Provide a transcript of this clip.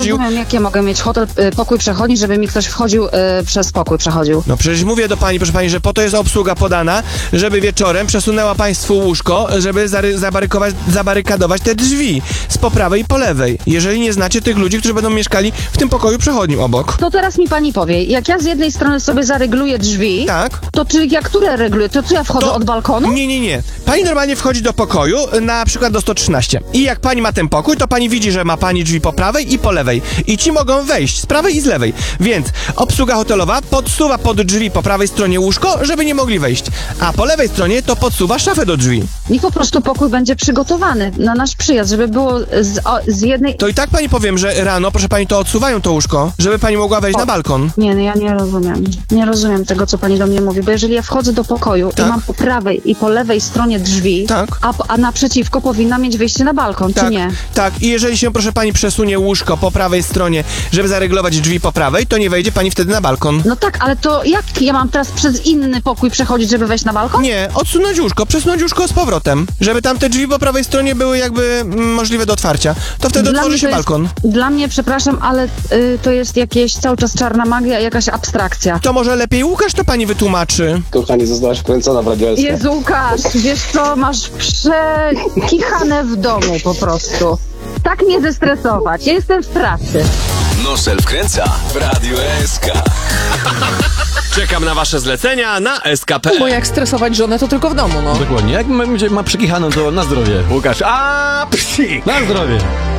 rozumiem, jak ja mogę mieć hotel, pokój przechodni, żeby mi ktoś wchodził przez pokój przechodził. No przecież mówię do pani, proszę pani, że po to jest obsługa podana, żeby wieczorem przesunęła państwu łóżko, żeby zabarykadować te drzwi z po prawej i po lewej. Jeżeli nie znacie tych ludzi, którzy będą mieszkali w tym pokoju przechodnim obok. To teraz mi pani powie, jak ja z jednej strony sobie zarygluję drzwi, Tak. to czy ja które reguluję? To czy ja wchodzę od balkonu? Nie. Pani normalnie wchodzi do pokoju, na przykład do 113. I jak pani ma ten pokój, to pani widzi, że ma pani drzwi po prawej i po lewej. I ci mogą wejść z prawej i z lewej. Więc obsługa hotelowa podsuwa pod drzwi po prawej stronie łóżko, żeby nie mogli wejść. A po lewej stronie to podsuwa szafę do drzwi. Niech po prostu pokój będzie przygotowany na nasz przyjazd, żeby było z jednej... To i tak pani powiem, że rano, proszę pani, to odsuwają to łóżko, żeby pani mogła wejść na balkon. Nie, no ja nie rozumiem. Nie rozumiem tego, co pani do mnie mówi, bo jeżeli ja wchodzę do pokoju i mam po prawej i po lewej stronie drzwi, Tak. a naprzeciwko powinna mieć wyjście na balkon, czy nie? Tak. I jeżeli się, proszę pani, przesunie łóżko po prawej stronie, żeby zareglować drzwi po prawej, to nie wejdzie pani wtedy na balkon. No tak, ale to jak ja mam teraz przez inny pokój przechodzić, żeby wejść na balkon? Nie, odsunąć łóżko, przesunąć łóżko z powrotem, żeby tam te drzwi po prawej stronie były jakby możliwe do otwarcia. To wtedy otworzy się balkon. Dla mnie, przepraszam, ale to jest jakieś cały czas czarna magia, jakaś abstrakcja. To może lepiej Łukasz to pani wytłumaczy. Kochani, zostałaś wkręcona w Radio SK. Jezu, Łukasz, wiesz co, masz przekichane w domu po prostu. Tak mnie zestresować, ja jestem w pracy. Nosel wkręca w Radio SK. Czekam na wasze zlecenia na SKP. Bo jak stresować żonę, to tylko w domu, no. Dokładnie. Jak ma przekichaną, to na zdrowie. Łukasz, na zdrowie.